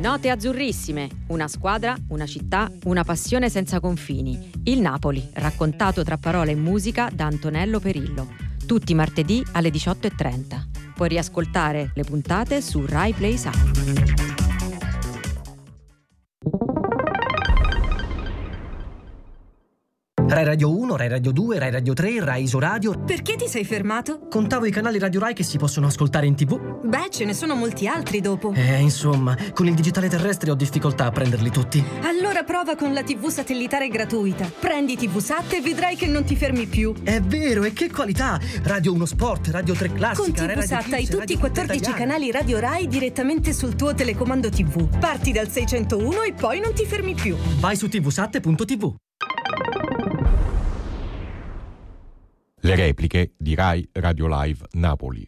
Note azzurrissime, una squadra, una città, una passione senza confini. Il Napoli, raccontato tra parole e musica da Antonello Perillo. Tutti martedì alle 18:30. Puoi riascoltare le puntate su Rai Play Sound. Rai Radio 1, Rai Radio 2, Rai Radio 3, Rai Isoradio. Perché ti sei fermato? Contavo i canali Radio Rai che si possono ascoltare in TV. Beh, ce ne sono molti altri dopo. Insomma, con il digitale terrestre ho difficoltà a prenderli tutti. Allora prova con la TV satellitare gratuita. Prendi TV Sat e vedrai che non ti fermi più. È vero, e che qualità! Radio 1 Sport, Radio 3 Classica, con TV Sat hai tutti i 14 canali Radio Rai direttamente sul tuo telecomando TV. Parti dal 601 e poi non ti fermi più. Vai su tvsat.tv. Le repliche di Rai Radio Live Napoli.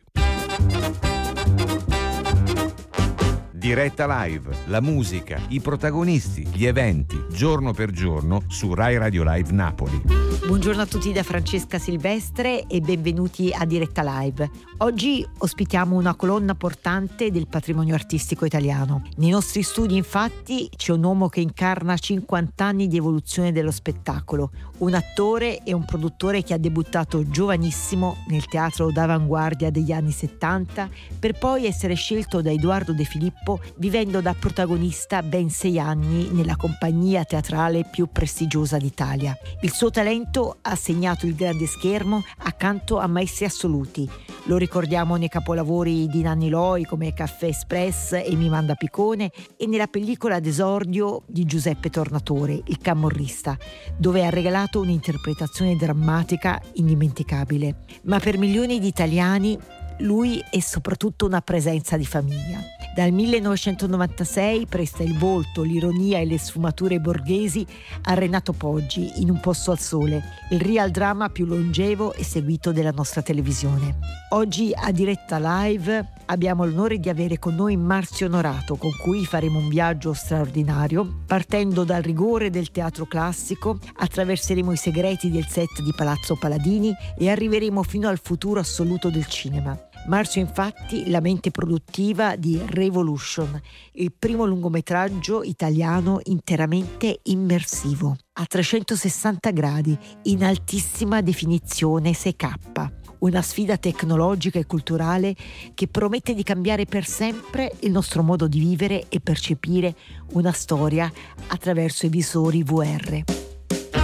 Diretta Live, la musica, i protagonisti, gli eventi, giorno per giorno su Rai Radio Live Napoli. Buongiorno a tutti da Francesca Silvestre e benvenuti a Diretta Live. Oggi ospitiamo una colonna portante del patrimonio artistico italiano. Nei nostri studi, infatti, c'è un uomo che incarna 50 anni di evoluzione dello spettacolo, un attore e un produttore che ha debuttato giovanissimo nel teatro d'avanguardia degli anni 70 per poi essere scelto da Edoardo De Filippo, vivendo da protagonista ben 6 anni nella compagnia teatrale più prestigiosa d'Italia. Il suo talento ha segnato il grande schermo accanto a maestri assoluti. Lo ricordiamo nei capolavori di Nanni Loi come Caffè Express e Mi manda Picone, e nella pellicola d'esordio di Giuseppe Tornatore, Il camorrista, dove ha regalato un'interpretazione drammatica indimenticabile. Ma per milioni di italiani lui è soprattutto una presenza di famiglia. Dal 1996 presta il volto, l'ironia e le sfumature borghesi a Renato Poggi in Un posto al sole, il real drama più longevo e seguito della nostra televisione. Oggi a Diretta Live abbiamo l'onore di avere con noi Marzio Onorato, con cui faremo un viaggio straordinario. Partendo dal rigore del teatro classico, attraverseremo i segreti del set di Palazzo Paladini e arriveremo fino al futuro assoluto del cinema. Marzio, infatti, la mente produttiva di Revolution, il primo lungometraggio italiano interamente immersivo, a 360 gradi, in altissima definizione 6K. Una sfida tecnologica e culturale che promette di cambiare per sempre il nostro modo di vivere e percepire una storia attraverso i visori VR.